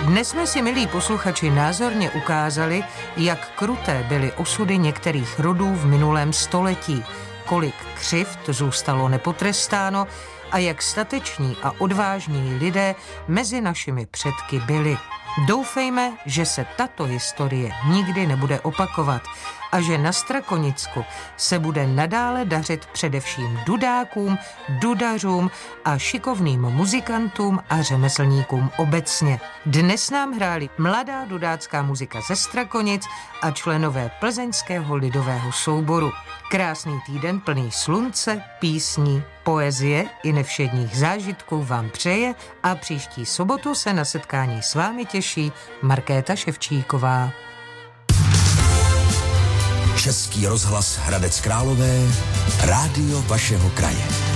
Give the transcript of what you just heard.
Dnes jsme si, milí posluchači, názorně ukázali, jak kruté byly osudy některých rodů v minulém století, kolik křivd zůstalo nepotrestáno a jak stateční a odvážní lidé mezi našimi předky byli. Doufejme, že se tato historie nikdy nebude opakovat a že na Strakonicku se bude nadále dařit především dudákům, dudařům a šikovným muzikantům a řemeslníkům obecně. Dnes nám hráli mladá dudácká muzika ze Strakonic a členové plzeňského lidového souboru. Krásný týden plný slunce, písní, poezie i nevšedních zážitků vám přeje a příští sobotu se na setkání s vámi těší Markéta Ševčíková. Český rozhlas Hradec Králové, rádio vašeho kraje.